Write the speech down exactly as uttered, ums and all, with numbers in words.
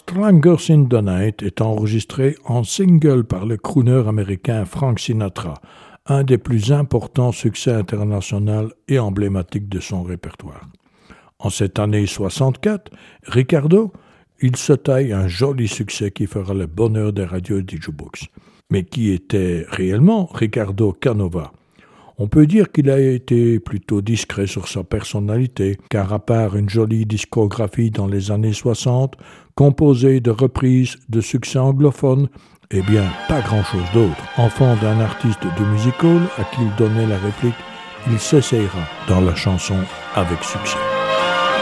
Strangers in the Night est enregistré en single par le crooner américain Frank Sinatra, un des plus importants succès internationaux et emblématiques de son répertoire. En cette année soixante-quatre, Ricardo, il se taille un joli succès qui fera le bonheur des radios du jukebox. Mais qui était réellement Ricardo Canova? On peut dire qu'il a été plutôt discret sur sa personnalité, car à part une jolie discographie dans les années soixante, composée de reprises de succès anglophones, eh bien, pas grand-chose d'autre. Enfant d'un artiste de music hall à qui il donnait la réplique, il s'essayera dans la chanson avec succès.